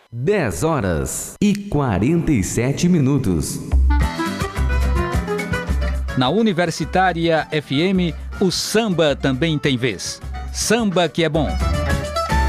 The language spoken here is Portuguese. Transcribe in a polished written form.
10h47. Na Universitária FM, o samba também tem vez. Samba que é bom.